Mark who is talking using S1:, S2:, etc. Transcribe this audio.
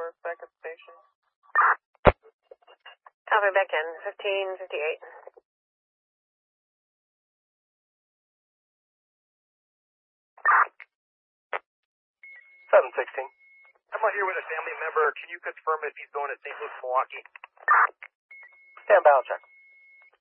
S1: 4, back at the station.
S2: Copy, back in, 1558.
S3: 716.
S4: I'm out here with a family member. Can you confirm if he's going to St. Louis, Milwaukee?
S3: Stand by, I'll check.